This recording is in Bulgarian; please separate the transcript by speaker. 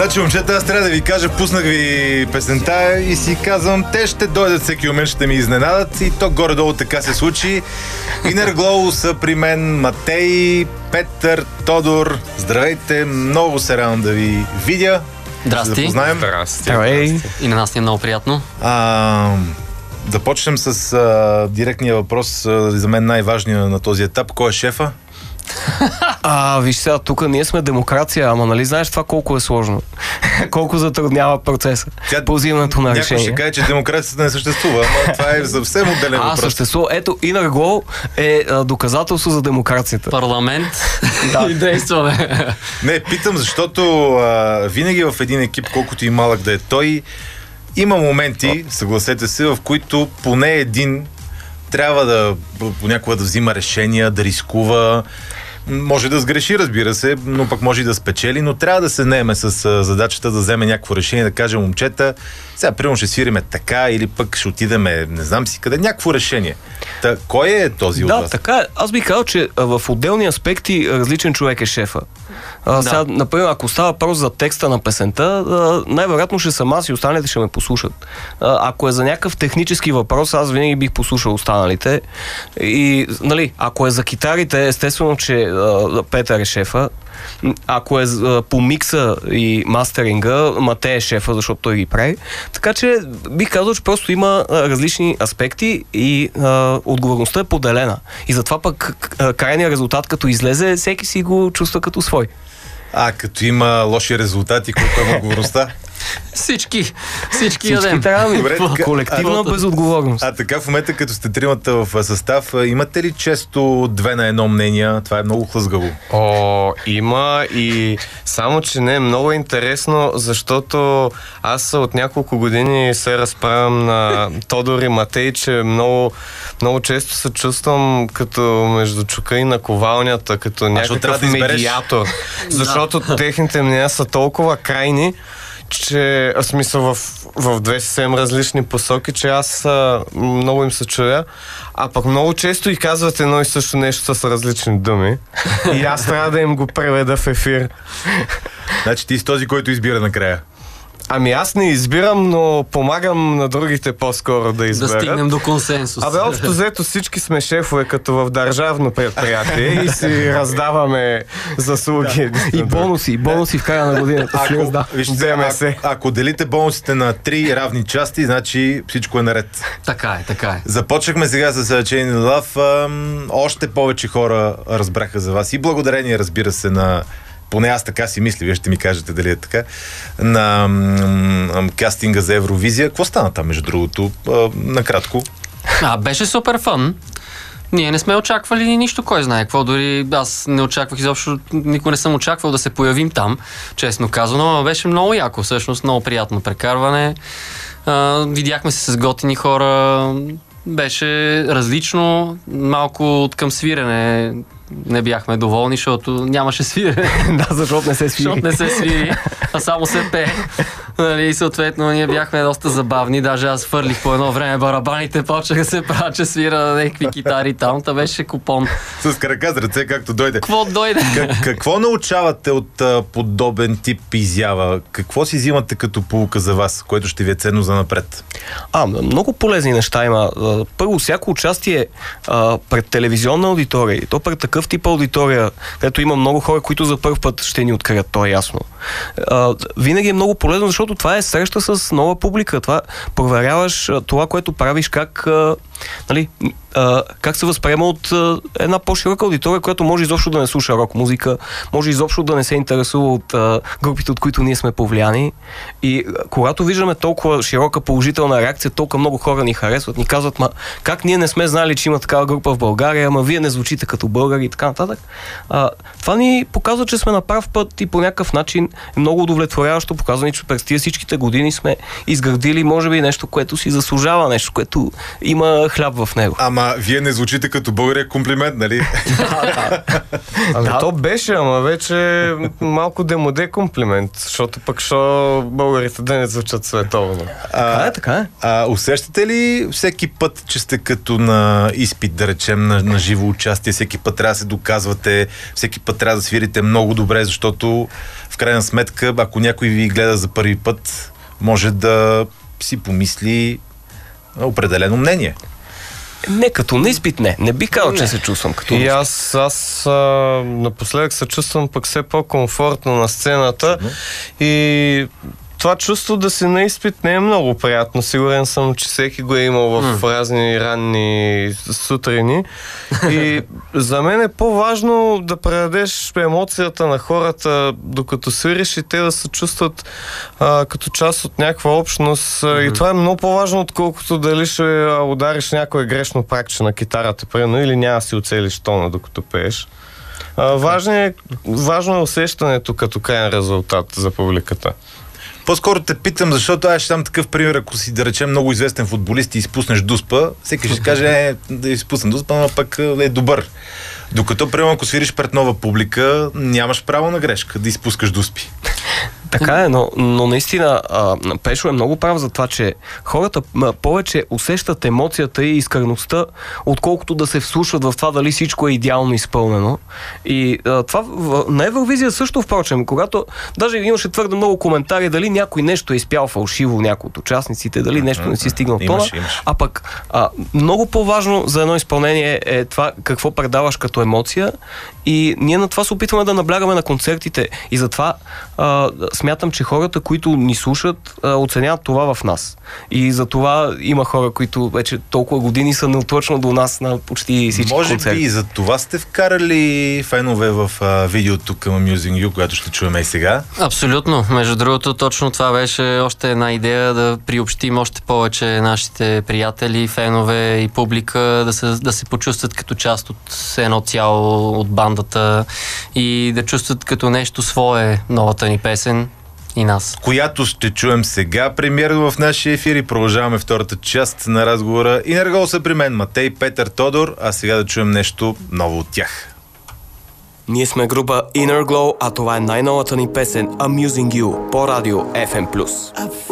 Speaker 1: Значи, момчета, аз трябва да ви кажа, пуснах ви песента и си казвам, те ще дойдат всеки момент, ще ми изненадат и то горе-долу така се случи. Inner Glow са при мен Матей, Петър, Тодор. Здравейте, много се радвам да ви видя.
Speaker 2: Здрасти.
Speaker 1: Да
Speaker 3: Здравей.
Speaker 2: И на нас ни е много приятно.
Speaker 1: Да почнем с директния въпрос, за мен най-важния на този етап. Кой е шефа?
Speaker 3: Виж сега, тук ние сме демокрация, ама нали знаеш това колко е сложно? Колко затруднява процеса по взимането на решение.
Speaker 1: Някой ще каже, че демокрацията не съществува, но това е съвсем отделен въпрос.
Speaker 3: Съществува. Ето, Inner Glow е доказателство за демокрацията.
Speaker 2: Парламент и действаме.
Speaker 1: Не, питам, защото винаги в един екип, колкото и малък да е той, има моменти, съгласете се, в които поне един трябва да понякога да взима решения, да рискува. Може да сгреши, разбира се, но пък може и да спечели, но трябва да се наеме с задачата да вземе някакво решение, да каже, момчета, сега примерно ще свириме така или пък ще отидеме, не знам си къде, някакво решение. Кой е този от вас?
Speaker 3: Да, така е. Аз бих казал, че в отделни аспекти различен човек е шефа. Сега, например, ако става въпрос за текста на песента, най-вероятно ще съм аз и останалите ще ме послушат. Ако е за някакъв технически въпрос, аз винаги бих послушал останалите. И, нали, ако е за китарите, естествено, че Петър е шефа. Ако е по микса и мастеринга, Матей е шефа, защото той ги прави. Така че бих казал, че просто има различни аспекти и отговорността е поделена. И затова пък крайният резултат, като излезе, всеки си го чувства като свой.
Speaker 1: Като има лоши резултати, колко е отговорността?
Speaker 2: Всички ядем.
Speaker 3: Добре, колективна безотговорност.
Speaker 1: Така в момента, като сте тримата в състав, имате ли често две на едно мнение? Това е много хлъзгаво.
Speaker 4: Има и само, че не е много интересно, защото аз от няколко години се разправям на Тодор и Матей, че много, много често се чувствам като между чука и наковалнята, като някакъв медиатор. Защото техните мнения са толкова крайни, че в смисъл в две съвсем различни посоки, че аз много им се чуя, а пък много често и казват едно и също нещо с различни думи и аз трябва да им го преведа в ефир.
Speaker 1: Значи ти си този, който избира накрая.
Speaker 4: Аз не избирам, но помагам на другите по-скоро да изберат.
Speaker 2: Да стигнем до консенсус.
Speaker 4: Общо взето всички сме шефове, като в държавно предприятие и си раздаваме заслуги.
Speaker 3: И бонуси в края на годината.
Speaker 1: Ако делите бонусите на 3 равни части, значи всичко е наред.
Speaker 2: Така е.
Speaker 1: Започнахме сега с Chain in Love. Още повече хора разбраха за вас и благодарение, разбира се, на поне аз така си мисля, вие ще ми кажете дали е така, на кастинга за Евровизия. Какво стана там, между другото? Накратко.
Speaker 2: Беше супер фън. Ние не сме очаквали нищо, кой знае какво. Дори аз не очаквах изобщо, никой не съм очаквал да се появим там, честно казано. Беше много яко, всъщност, много приятно прекарване. Видяхме се с готини хора. Беше различно, малко от към свирене не бяхме доволни, защото нямаше свирене.
Speaker 3: Защото не се свири.
Speaker 2: А само се пее. И съответно ние бяхме доста забавни. Даже аз фърлих по едно време барабаните, почнах да се правя, че свира на някакви китари там. Та беше купон.
Speaker 1: С крака, с ръце, както дойде.
Speaker 2: Какво дойде?
Speaker 1: Какво научавате от подобен тип изява? Какво си взимате като поука за вас, което ще ви е ценно за напред?
Speaker 3: Много полезни неща има. Първо, всяко участие пред телевизионна аудитория, и то пред такъв тип аудитория, където има много хора, които за първ път ще ни открият, то е ясно. Винаги е много полезно, защото това е среща с нова публика. Това проверяваш това, което правиш, как се възприема от една по-широка аудитория, която може изобщо да не слуша рок музика, може изобщо да не се интересува от групите, от които ние сме повлияни. И когато виждаме толкова широка положителна реакция, толкова много хора ни харесват, ни казват, как ние не сме знали, че има такава група в България, вие не звучите като българи и така нататък. Това ни показва, че сме на прав път и по някакъв начин е много удовлетворяващо. Показва ни, че през тия всичките години сме изградили, може би, нещо, което си заслужава, нещо, което има хляб в него.
Speaker 1: Вие не звучите като българия, комплимент, нали?
Speaker 4: То беше, вече малко демоде комплимент, защото пък българите да не звучат световно.
Speaker 3: Така е.
Speaker 1: Усещате ли всеки път, че сте като на изпит, да речем, на живо участие, всеки път трябва да се доказвате, всеки път трябва да свирите много добре, защото в крайна сметка, ако някой ви гледа за първи път, може да си помисли определено мнение.
Speaker 3: Не, като на изпит не би казал, че се чувствам като
Speaker 4: и аз напоследък се чувствам пък все по-комфортно на сцената и това чувство да си на изпит не е много приятно. Сигурен съм, че всеки го е имал в разни ранни сутрини. И за мен е по-важно да предадеш емоцията на хората, докато свириш и те да се чувстват като част от някаква общност. И това е много по-важно, отколкото дали ще удариш някое грешно пракче на китарата, примерно, или няма си оцелиш тона, докато пееш. Важно е усещането като крайен резултат за публиката.
Speaker 1: По-скоро те питам, защото аз ще дам такъв пример, ако си, да речем, много известен футболист и изпуснеш Дуспа, всеки ще каже, да изпусна Дуспа, но пък е добър. Докато, примерно, ако свириш пред нова публика, нямаш право на грешка да изпускаш Дуспи.
Speaker 3: Така е, но наистина Пешо е много прав за това, че хората повече усещат емоцията и искреността, отколкото да се вслушват в това дали всичко е идеално изпълнено. И това на Евровизия също, впрочем, когато даже имаше твърде много коментари дали някой нещо е изпял фалшиво, някой от участниците, дали нещо не си стигнал тона. А пък много по-важно за едно изпълнение е това какво предаваш като емоция, и ние на това се опитваме да наблягаме на концертите. И затова смятам, че хората, които ни слушат, оценяват това в нас. И за това има хора, които вече толкова години са неотлъчно до нас на почти всички концерти.
Speaker 1: Може би и за това сте вкарали фенове в видеото към Amusing You, което ще чуем и сега?
Speaker 2: Абсолютно. Между другото, точно това беше още една идея, да приобщим още повече нашите приятели, фенове и публика, да се почувстват като част от едно цяло, от бандата, и да чувстват като нещо свое новата ни песен и нас.
Speaker 1: Която ще чуем сега, премиерно в нашия ефир, и продължаваме втората част на разговора. Инергол са при мен, Матей, Петър, Тодор, а сега да чуем нещо ново от тях.
Speaker 3: Ние сме група Inner Glow, а това е най-новата ни песен Amusing You по радио FM+.